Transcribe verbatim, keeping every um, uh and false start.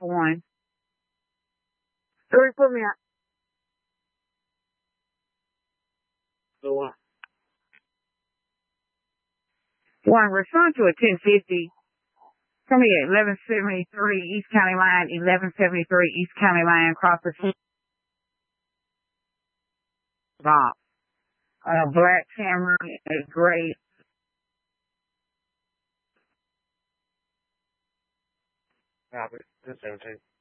for one. Three, put me out. The one. One, respond to a ten fifty. Come here, eleven seventy-three East County Line, eleven seventy-three East County Line, across the box. A black Camry, a gray. Robert, ten seventeen.